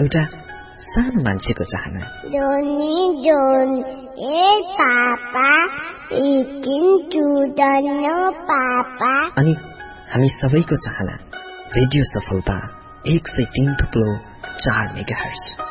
एउटा सानो मान्छेको चाहना। Johnny, hey Papa, eating children, no Papa. अनि हामी सबैको चाहना रेडियो सफलता 103.4 मेगाहर्ज।